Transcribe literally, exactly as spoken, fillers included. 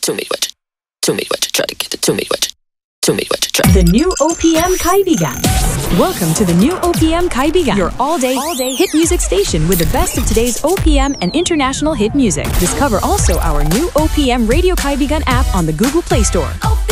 to me what you, to me what you try to get it to me what you, to me what you try. The new O P M Kaibigan. Welcome to the new O P M Kaibigan, your all-day, all-day hit music station with the best of today's O P M and international hit music. Discover also our new O P M Radio Kaibigan app on the Google Play Store.